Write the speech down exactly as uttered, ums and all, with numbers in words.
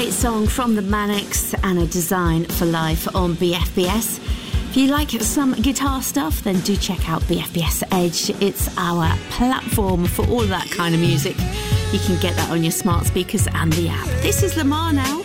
Great song from the Manics and a design for life on B F B S. If you like some guitar stuff, then do check out B F B S Edge. It's our platform for all that kind of music. You can get that on your smart speakers and the app. This is Lamar now.